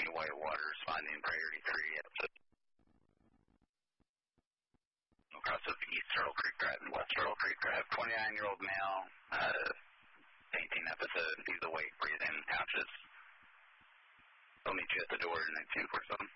Whitewaters finding priority 3 episode. Across of East Earl Creek Drive and West Earl Creek Drive. 29-year-old male, fainting episode. He's awake, breathing, conscious. They'll meet you at the door in 1947.